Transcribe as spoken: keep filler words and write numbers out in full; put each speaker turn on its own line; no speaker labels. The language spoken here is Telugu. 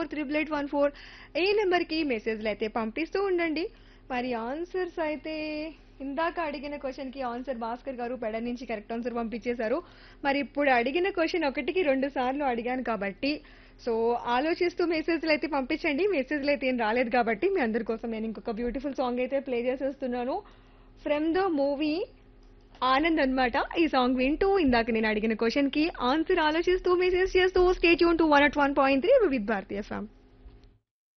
త్రిబుల్ ఎయిట్ వన్ ఫోర్ ఈ నెంబర్కి మెసేజ్లు అయితే పంపిస్తూ ఉండండి. మరి ఆన్సర్స్ అయితే ఇందాక అడిగిన క్వశ్చన్కి ఆన్సర్ భాస్కర్ గారు పెడ నుంచి కరెక్ట్ ఆన్సర్ పంపించేశారు. మరి ఇప్పుడు అడిగిన క్వశ్చన్ ఒకటికి రెండు సార్లు అడిగాను కాబట్టి సో ఆలోచిస్తూ మెసేజ్లు అయితే పంపించండి. మెసేజ్లు అయితే ఏం రాలేదు కాబట్టి మీ అందరి కోసం నేను ఇంకొక బ్యూటిఫుల్ సాంగ్ అయితే ప్లే చేసేస్తున్నాను. ఫ్రమ్ ద మూవీ ఆనంద్ అన్నమాట. ఈ సాంగ్ వింటూ ఇందాక నేను అడిగిన క్వశ్చన్ కి ఆన్సర్ ఆలోచిస్తూ మెసేజ్ చేస్తూ stay tune to one at one point three with Bharatiya FM.